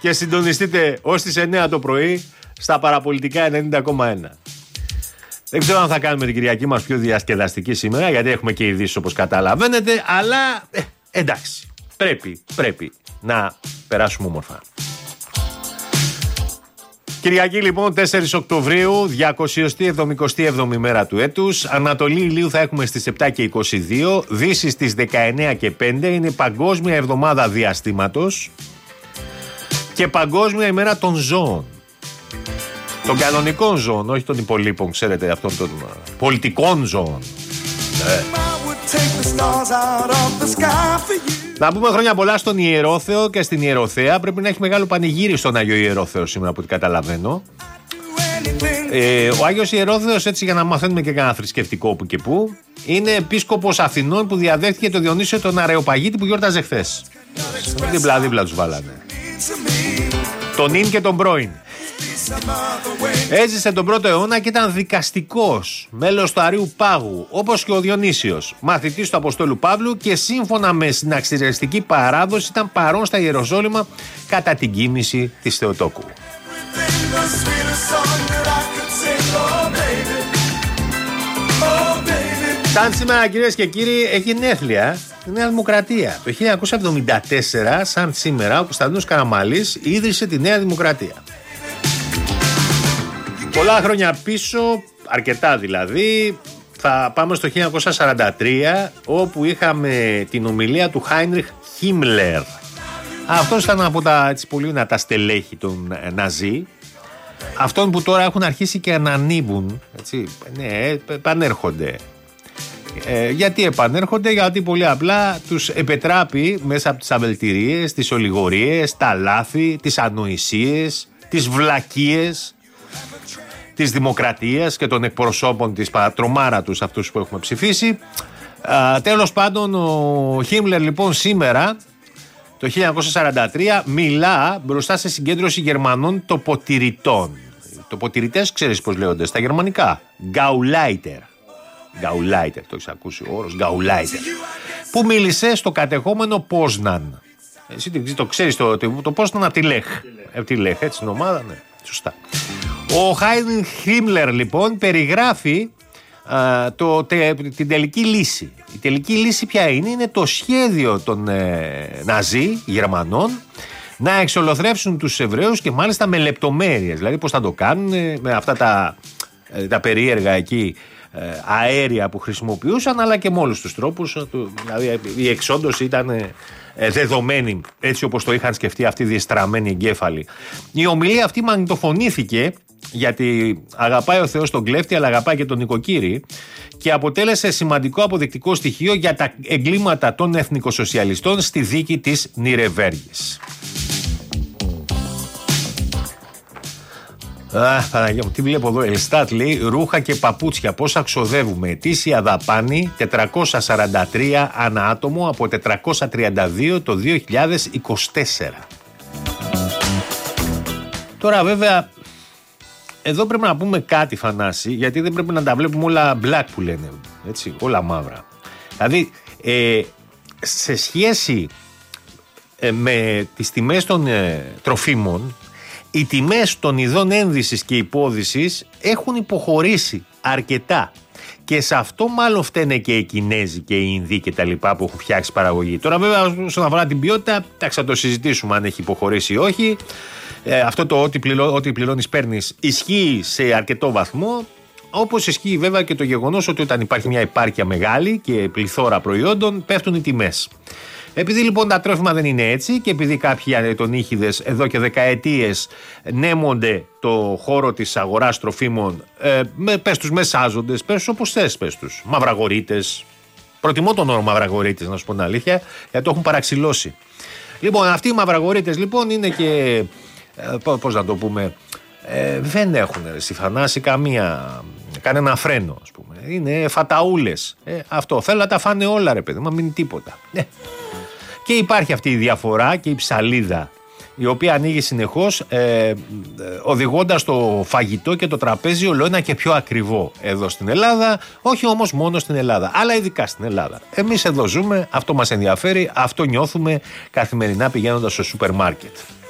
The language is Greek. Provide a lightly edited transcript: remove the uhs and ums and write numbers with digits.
και συντονιστείτε ως τις 9 το πρωί στα παραπολιτικά 90,1. Δεν ξέρω αν θα κάνουμε την Κυριακή μας πιο διασκεδαστική σήμερα, γιατί έχουμε και ειδήσεις όπως καταλαβαίνετε, αλλά εντάξει, πρέπει να περάσουμε όμορφα. Κυριακή λοιπόν 4 Οκτωβρίου, 277η μέρα του έτους. Ανατολή ηλίου θα έχουμε στις 7 και 22, Δύση στις 19 και 5. Είναι Παγκόσμια Εβδομάδα Διαστήματος και Παγκόσμια ημέρα των ζώων. Των κανονικών ζώων, όχι των υπολείπων, ξέρετε, αυτών των πολιτικών ζώων. Να πούμε χρόνια πολλά στον Ιερόθεο και στην Ιεροθέα. Πρέπει να έχει μεγάλο πανηγύρι στον Άγιο Ιερόθεο σήμερα, από ό,τι καταλαβαίνω. Ο Άγιος Ιερόθεος, έτσι για να μαθαίνουμε και κανένα θρησκευτικό που και που, είναι επίσκοπος Αθηνών που διαδέχτηκε το Διονύσιο τον Αρεοπαγίτη που γιόρταζε χθες. Δίπλα τους βάλανε. Τον ίν και τον πρώην. Έζησε τον 1ο αιώνα και ήταν δικαστικός, μέλος του Αρείου Πάγου, όπως και ο Διονύσιος, μαθητής του Αποστόλου Παύλου, και σύμφωνα με συναξιαστική παράδοση ήταν παρόν στα Ιεροσόλυμα κατά την κοίμηση της Θεοτόκου. Σαν σήμερα, κυρίες και κύριοι, έχει γενέθλια η Νέα Δημοκρατία. Το 1974, σαν σήμερα, ο Κωνσταντίνος Καραμανλής ίδρυσε τη Νέα Δημοκρατία. Πολλά χρόνια πίσω, αρκετά δηλαδή, θα πάμε στο 1943, όπου είχαμε την ομιλία του Χάινριχ Χίμλερ. Αυτός ήταν από τα έτσι, πολύ δυνατά στελέχη των Ναζί. Αυτών που τώρα έχουν αρχίσει και να ανήβουν, έτσι, επανέρχονται. Γιατί επανέρχονται? Γιατί πολύ απλά τους επετράπει μέσα από τις αβελτηρίες, τις ολιγορίες, τα λάθη, τις ανοησίες, τις βλακίες της δημοκρατίας και των εκπροσώπων της πατρομάρα τους, αυτούς που έχουμε ψηφίσει. Τέλος πάντων, ο Χίμλερ λοιπόν σήμερα, το 1943, μιλά μπροστά σε συγκέντρωση Γερμανών τοποτηρητών. Τοποτηρητές, ξέρεις πώς λέγονται στα γερμανικά? Γκαουλάιτερ. Γκαουλάιτερ, το έχεις ακούσει ο όρος Γκαουλάιτερ. Που μίλησε στο κατεχόμενο Πόσναν. Εσύ το ξέρεις το Πόσναν από τη Λέχ. Από τη Λέχ, έτσι είναι ομάδα, ναι, σωστά. Ο Χάινριχ Χίμλερ λοιπόν περιγράφει την τελική λύση. Η τελική λύση ποια είναι? Είναι το σχέδιο των Ναζί Γερμανών να εξολοθρεύσουν τους Εβραίους, και μάλιστα με λεπτομέρειες. Δηλαδή πώς θα το κάνουν, με αυτά τα περίεργα εκεί αέρια που χρησιμοποιούσαν, αλλά και με όλους τους τρόπους. Δηλαδή η εξόντωση ήταν δεδομένη, έτσι όπως το είχαν σκεφτεί αυτοί οι διεστραμμένοι εγκέφαλοι. Η ομιλία αυτή μαγνητοφωνήθηκε, γιατί αγαπάει ο Θεός τον κλέφτη, αλλά αγαπάει και τον νοικοκύρη, και αποτέλεσε σημαντικό αποδεικτικό στοιχείο για τα εγκλήματα των εθνικοσοσιαλιστών στη δίκη της Νιρεβέργης. Παναγία μου, τι βλέπω εδώ? Ελστάτ λέει, ρούχα και παπούτσια πόσα ξοδεύουμε? Ετήσια δαπάνη 443 ανά άτομο από 432 το 2024. Τώρα βέβαια εδώ πρέπει να πούμε κάτι, Φανάση, γιατί δεν πρέπει να τα βλέπουμε όλα black που λένε, έτσι, όλα μαύρα. Δηλαδή σε σχέση με τις τιμές των τροφίμων, οι τιμές των ειδών ένδυσης και υπόδυσης έχουν υποχωρήσει αρκετά. Και σε αυτό μάλλον φταίνε και οι Κινέζοι και οι Ινδοί και τα λοιπά που έχουν φτιάξει παραγωγή. Τώρα βέβαια όσον αφορά την ποιότητα, θα το συζητήσουμε αν έχει υποχωρήσει ή όχι. Αυτό το ό,τι πληρώνεις παίρνεις ισχύει σε αρκετό βαθμό. Όπως ισχύει βέβαια και το γεγονός ότι όταν υπάρχει μια επάρκεια μεγάλη και πληθώρα προϊόντων, πέφτουν οι τιμές. Επειδή λοιπόν τα τρόφιμα δεν είναι έτσι, και επειδή κάποιοι ανετονίχηδες εδώ και δεκαετίες νέμονται το χώρο της αγοράς τροφίμων, πες τους μεσάζοντες, πες τους όπως θες, πες τους μαυραγορείτες. Προτιμώ τον όρο μαυραγορείτες, να σου πω την αλήθεια, γιατί το έχουν παραξηλώσει. Λοιπόν, αυτοί οι μαυραγορείτες λοιπόν είναι και, πώς να το πούμε, δεν έχουν στη Θανάση κανένα φρένο, ας πούμε. Είναι φαταούλες. Αυτό θέλουν να τα φάνε όλα, ρε παιδί, μα μην είναι τίποτα. Και υπάρχει αυτή η διαφορά και η ψαλίδα, η οποία ανοίγει συνεχώς, οδηγώντας το φαγητό και το τραπέζι όλο ένα και πιο ακριβό εδώ στην Ελλάδα, όχι όμως μόνο στην Ελλάδα, αλλά ειδικά στην Ελλάδα. Εμείς εδώ ζούμε, αυτό μας ενδιαφέρει, αυτό νιώθουμε καθημερινά πηγαίνοντας στο σούπερ μάρκετ.